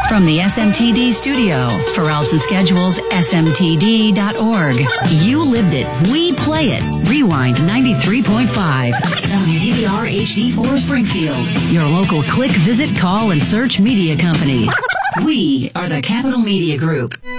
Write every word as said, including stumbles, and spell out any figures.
From the S M T D studio, for Alta Schedules, S M T D dot org. You lived it. We play it. Rewind ninety-three point five. W D V R H D four Springfield. Your local click, visit, call, and search media company. We are the Capital Media Group.